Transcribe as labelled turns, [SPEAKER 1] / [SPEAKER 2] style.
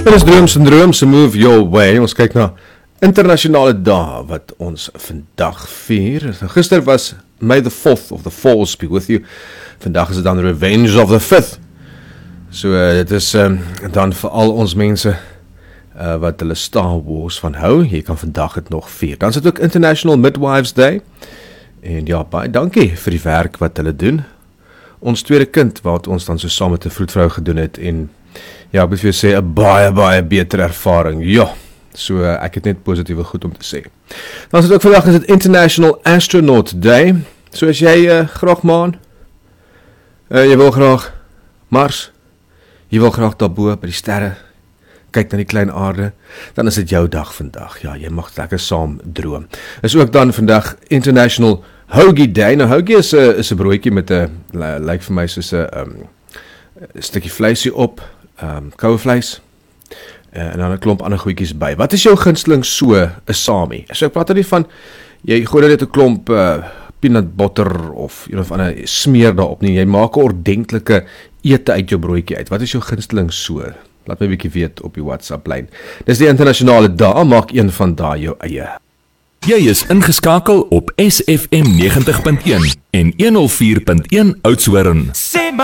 [SPEAKER 1] Dit is Drooms en Drooms, Move Your Way. Ons kyk na internasionale dae wat ons vandag vier. Gister was May the 4th of the Force be with you. Vandag is dit dan Revenge of the 5th. So dit is dan vir al ons mense wat hulle Star Wars van hou. Jy kan vandag het nog vier. Dan is dit ook International Midwives Day. En ja, baie dankie vir die werk wat hulle doen. Ons tweede kind wat ons dan so saam met 'n vroedvrou gedoen het en ja, ek moet vir jou sê 'n baie beter ervaring. Ja, so ek het net positiewe goed om te sê. Dan is dit ook vandag is dit International Astronaut Day. So as jy graag maan, jy wil graag Mars, jy wil graag daarbo by die sterre, kyk na die klein aarde, dan is dit jou dag vandag. Ja, jy mag lekker saam droom. Is ook dan vandag International Hoagie Day. Nou hoagie is 'n broodjie met 'n lyk vir my soos 'n stukkie vleisie op, koue vleis, en dan 'n klomp ander goedjies by. Wat is jou gunsteling so 'n sami? So ek praat nie van jy gooi net 'n klomp peanut butter of een of ander smeer daarop nie. Jy maak 'n ordentlike ete uit jou broodjie uit. Wat is jou gunsteling so? Laat my 'n bietjie weet op die WhatsApp lyn. Dis die internasionale dae, maak een van daai jou eie.
[SPEAKER 2] Jy is ingeskakel op SFM 90.1 en 104.1 Oudtshoorn.